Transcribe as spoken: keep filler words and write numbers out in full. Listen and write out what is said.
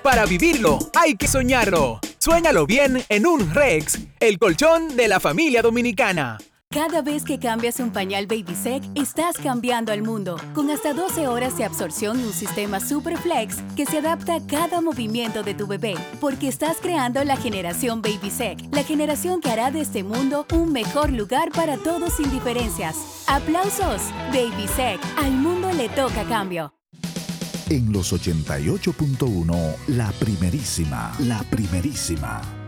Para vivirlo, hay que soñarlo. Suéñalo bien en un Rex, el colchón de la familia dominicana. Cada vez que cambias un pañal Babysec, estás cambiando al mundo. Con hasta doce horas de absorción y un sistema Superflex que se adapta a cada movimiento de tu bebé. Porque estás creando la generación Babysec, la generación que hará de este mundo un mejor lugar para todos sin diferencias. ¡Aplausos! Babysec, al mundo le toca cambio. En los ochenta y ocho punto uno, la primerísima, la primerísima.